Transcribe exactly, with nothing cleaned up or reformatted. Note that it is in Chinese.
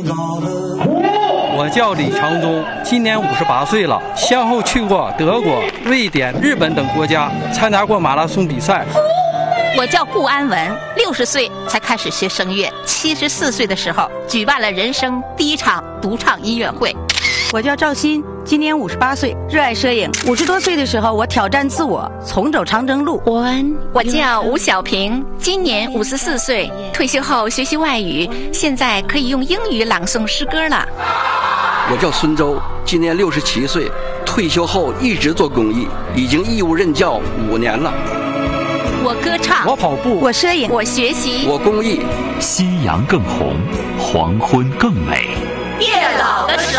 我叫李长忠，今年五十八岁了，先后去过德国、瑞典、日本等国家，参加过马拉松比赛。 我叫顾安文，六十岁才开始学声乐，七十四岁的时候举办了人生第一场独唱音乐会。 我叫赵鑫，今年五十八岁，热爱摄影。五十多岁的时候，我挑战自我，重走长征路。 我叫吴小平，今年五十四岁，退休后学习外语，现在可以用英语朗诵诗歌了。 我叫孙周，今年六十七岁，退休后一直做公益，已经义务任教五年了。 我歌唱， 我跑步， 我摄影， 我学习， 我公益。 夕阳更红，黄昏更美。 变老的时候。